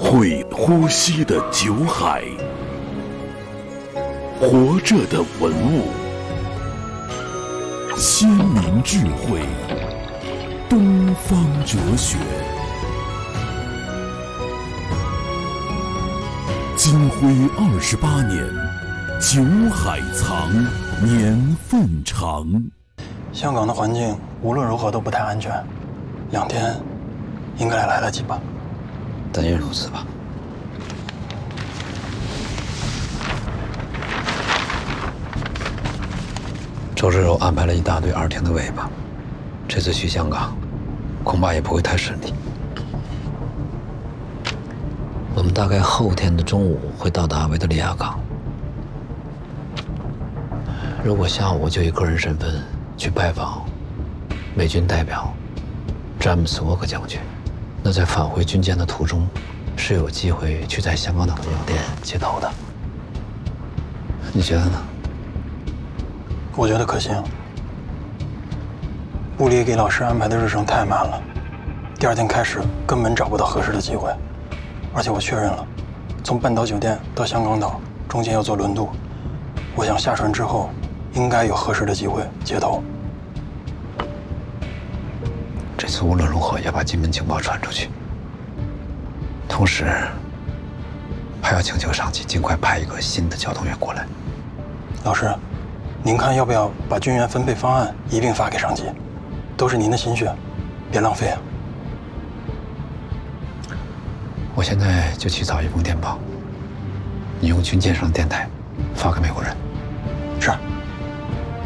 会呼吸的酒海，活着的文物，先民智慧，东方哲学。金辉28年，酒海藏，年份长。 香港的环境无论如何都不太安全，2天应该来得及吧？ 但愿如此吧。周芷柔安排了一大队2天的尾巴，这次去香港，恐怕也不会太顺利。我们大概后天的中午会到达维多利亚港。如果下午就以个人身份去拜访美军代表詹姆斯·沃克将军，那在返回军舰的途中，是有机会去在香港岛的药店接头的。你觉得呢？ 我觉得可行。部里给老师安排的日程太满了，第2天开始根本找不到合适的机会。而且我确认了，从半岛酒店到香港岛中间要坐轮渡，我想下船之后应该有合适的机会接头。 这次无论如何要把金门情报传出去，同时还要请求上级尽快派一个新的交通员过来。 老师，您看要不要把军员分配方案一并发给上级？都是您的心血，别浪费啊！ 我现在就去找一封电报，你用军舰上的电台发给美国人。 是。